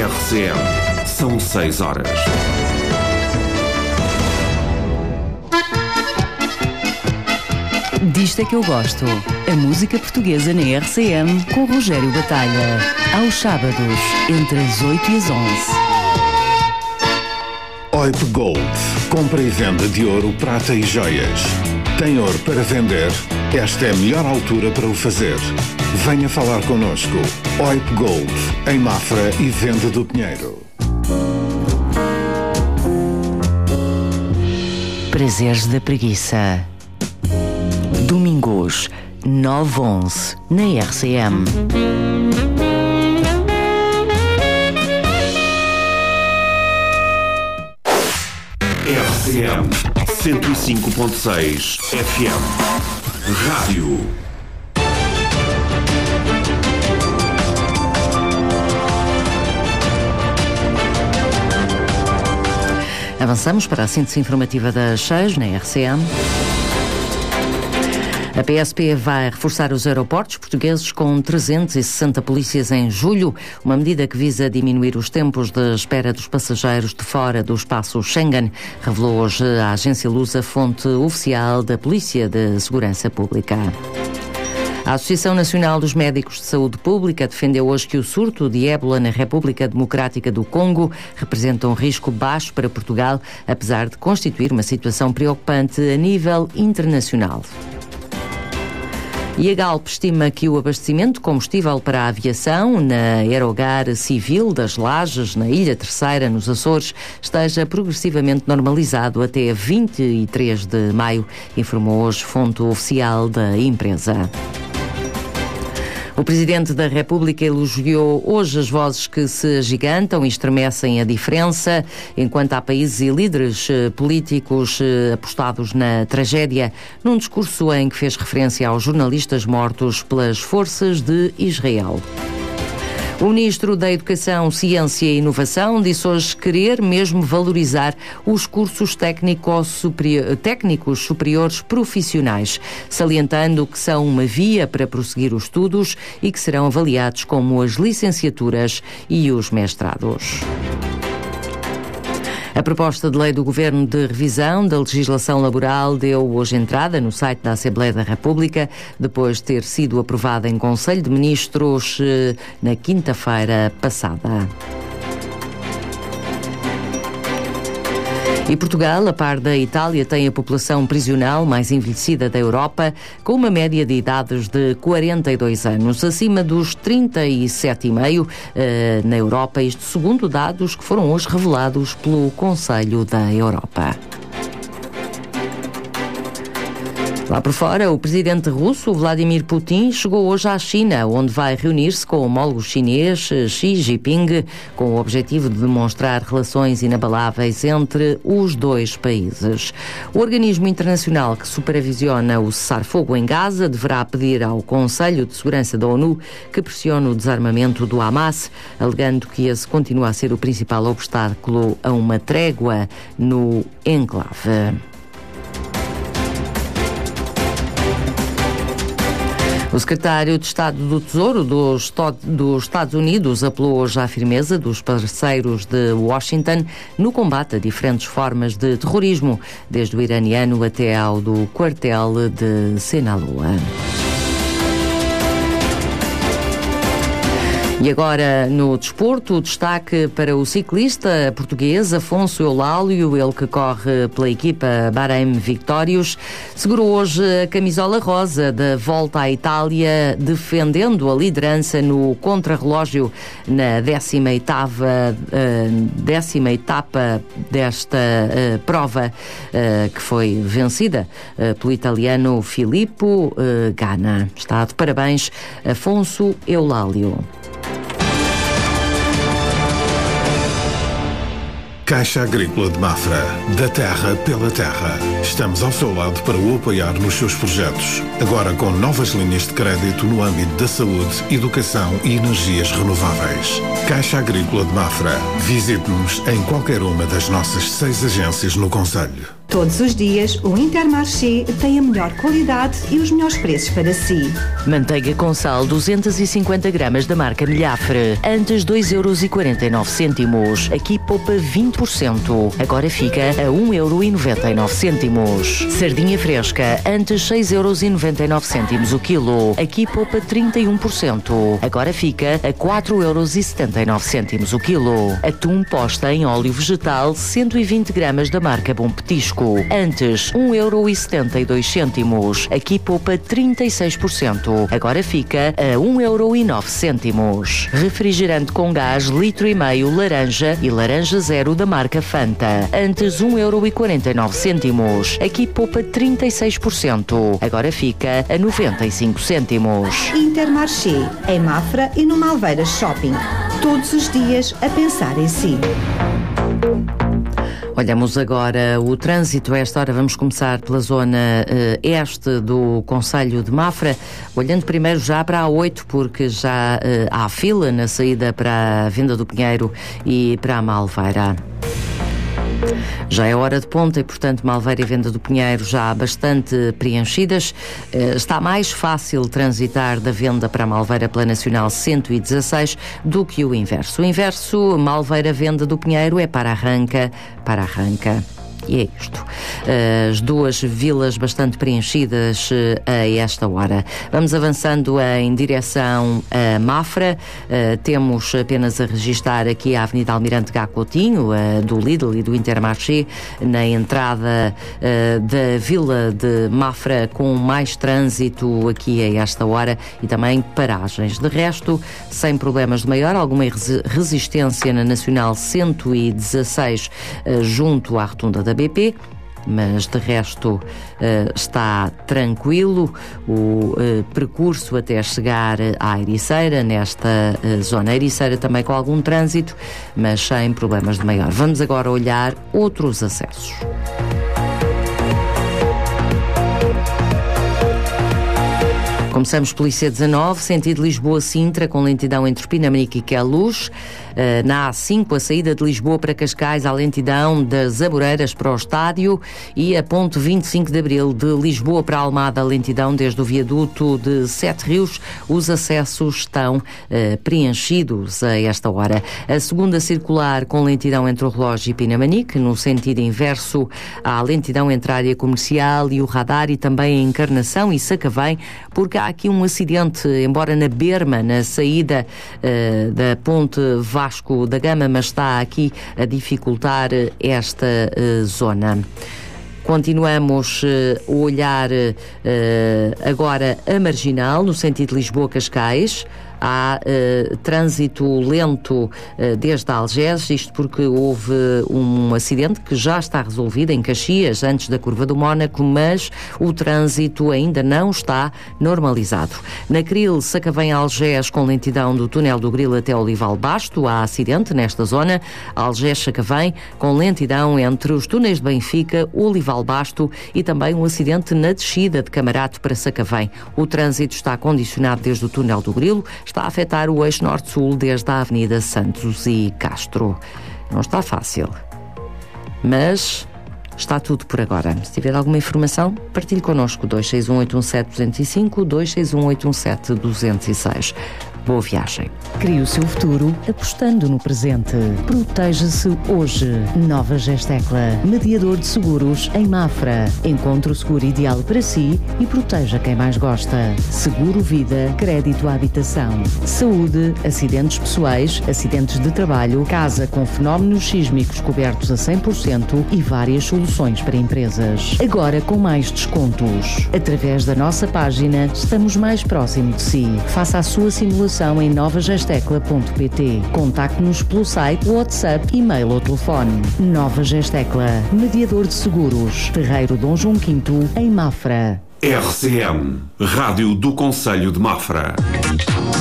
RCM. São 6 horas. Disto é que eu gosto. A música portuguesa na RCM com Rogério Batalha. Aos sábados, entre as 8 e as 11. OIP Gold. Compra e venda de ouro, prata e joias. Tem ouro para vender? Esta é a melhor altura para o fazer. Venha falar connosco. OIP Gold, em Mafra e Venda do Pinheiro. Prazeres da Preguiça. Domingos, 9-11, na RCM. RCM 105.6 FM. Rádio. Avançamos para a síntese informativa das 6 na RCM. A PSP vai reforçar os aeroportos portugueses com 360 polícias em julho, uma medida que visa diminuir os tempos de espera dos passageiros de fora do espaço Schengen, revelou hoje a agência Lusa, fonte oficial da Polícia de Segurança Pública. A Associação Nacional dos Médicos de Saúde Pública defendeu hoje que o surto de ébola na República Democrática do Congo representa um risco baixo para Portugal, apesar de constituir uma situação preocupante a nível internacional. E a Galp estima que o abastecimento de combustível para a aviação na Aerogar Civil das Lajes, na Ilha Terceira, nos Açores, esteja progressivamente normalizado até 23 de maio, informou hoje fonte oficial da empresa. O Presidente da República elogiou hoje as vozes que se agigantam e estremecem a diferença, enquanto há países e líderes políticos apostados na tragédia, num discurso em que fez referência aos jornalistas mortos pelas forças de Israel. O Ministro da Educação, Ciência e Inovação disse hoje querer mesmo valorizar os cursos técnicos superiores profissionais, salientando que são uma via para prosseguir os estudos e que serão avaliados como as licenciaturas e os mestrados. A proposta de lei do Governo de revisão da legislação laboral deu hoje entrada no site da Assembleia da República, depois de ter sido aprovada em Conselho de Ministros na quinta-feira passada. E Portugal, a par da Itália, tem a população prisional mais envelhecida da Europa, com uma média de idades de 42 anos, acima dos 37,5 na Europa, isto segundo dados que foram hoje revelados pelo Conselho da Europa. Lá por fora, o presidente russo, Vladimir Putin, chegou hoje à China, onde vai reunir-se com o homólogo chinês Xi Jinping, com o objetivo de demonstrar relações inabaláveis entre os dois países. O organismo internacional que supervisiona o cessar-fogo em Gaza deverá pedir ao Conselho de Segurança da ONU que pressione o desarmamento do Hamas, alegando que esse continua a ser o principal obstáculo a uma trégua no enclave. O secretário de Estado do Tesouro dos Estados Unidos apelou hoje à firmeza dos parceiros de Washington no combate a diferentes formas de terrorismo, desde o iraniano até ao do quartel de Sinaloa. E agora, no desporto, destaque para o ciclista português Afonso Eulálio, ele que corre pela equipa Bahrein Victorious, segurou hoje a camisola rosa da Volta à Itália, defendendo a liderança no contrarrelógio na 10ª etapa desta prova, que foi vencida pelo italiano Filippo Ganna. Está de parabéns, Afonso Eulálio. Caixa Agrícola de Mafra. Da terra pela terra. Estamos ao seu lado para o apoiar nos seus projetos. Agora com novas linhas de crédito no âmbito da saúde, educação e energias renováveis. Caixa Agrícola de Mafra. Visite-nos em qualquer uma das nossas 6 agências no concelho. Todos os dias, o Intermarché tem a melhor qualidade e os melhores preços para si. Manteiga com sal 250 gramas da marca Milhafre, antes 2,49€. Aqui poupa 20%. Agora fica a 1,99€. Sardinha fresca, antes 6,99€ o quilo. Aqui poupa 31%. Agora fica a 4,79€ o quilo. Atum posta em óleo vegetal, 120 gramas da marca Bom Petisco. Antes 1,72€. Aqui poupa 36%. Agora fica a 1,09€. Refrigerante com gás litro e meio laranja e laranja zero da marca Fanta. Antes 1,49€. Aqui poupa 36%. Agora fica a 95 cêntimos. Intermarché, em Mafra e no Malveiras Shopping. Todos os dias a pensar em si. Olhamos agora o trânsito. A esta hora vamos começar pela zona este do concelho de Mafra, olhando primeiro já para a A8, porque já há fila na saída para a Venda do Pinheiro e para a Malveira. Já é hora de ponta e, portanto, Malveira e Venda do Pinheiro já bastante preenchidas. Está mais fácil transitar da Venda para a Malveira pela Nacional 116 do que o inverso. O inverso, Malveira-Venda do Pinheiro, é para arranca. E é isto. As duas vilas bastante preenchidas a esta hora. Vamos avançando em direção a Mafra. Temos apenas a registar aqui a Avenida Almirante Gá Coutinho, do Lidl e do Intermarché, na entrada da vila de Mafra, com mais trânsito aqui a esta hora e também paragens. De resto, sem problemas de maior, alguma resistência na Nacional 116 junto à rotunda da BP, mas de resto está tranquilo o percurso até chegar à Ericeira, nesta zona. A Ericeira também com algum trânsito, mas sem problemas de maior. Vamos agora olhar outros acessos. Começamos pelo IC19, sentido Lisboa-Sintra, com lentidão entre Pinamanique e Queluz. Na A5, a saída de Lisboa para Cascais, a lentidão das Amoreiras para o estádio, e a ponte 25 de Abril, de Lisboa para Almada, a lentidão desde o viaduto de Sete Rios. Os acessos estão preenchidos a esta hora. A segunda circular, com lentidão entre o Relógio e Pinamanique, no sentido inverso, há lentidão entre a área comercial e o radar, e também a Encarnação e Sacavém, porque há aqui um acidente, embora na berma, na saída da ponte Vasco da Gama, mas está aqui a dificultar esta zona. Continuamos a olhar agora a Marginal, no sentido Lisboa-Cascais. Há trânsito lento desde Algés, isto porque houve um acidente que já está resolvido em Caxias, antes da curva do Mónaco, mas o trânsito ainda não está normalizado. Na Cril, Sacavém-Algés, com lentidão do túnel do Grilo até Olival Basto, há acidente nesta zona. Algés-Sacavém, com lentidão entre os túneis de Benfica, Olival Basto, e também um acidente na descida de Camarato para Sacavém. O trânsito está condicionado desde o túnel do Grilo, está a afetar o eixo norte-sul desde a Avenida Santos e Castro. Não está fácil, mas está tudo por agora. Se tiver alguma informação, partilhe connosco. 261-817-205, 261-817-206. Boa viagem. Crie o seu futuro apostando no presente. Proteja-se hoje. Nova Gestecla, mediador de seguros em Mafra. Encontre o seguro ideal para si e proteja quem mais gosta. Seguro vida, crédito à habitação, saúde, acidentes pessoais, acidentes de trabalho, casa com fenómenos sísmicos cobertos a 100% e várias soluções para empresas. Agora com mais descontos. Através da nossa página, estamos mais próximo de si. Faça a sua simulação em novagestecla.pt. Contacte-nos pelo site, WhatsApp, e-mail ou telefone. Nova Gestecla, mediador de seguros. Terreiro Dom João V, em Mafra. RCM, Rádio do Concelho de Mafra.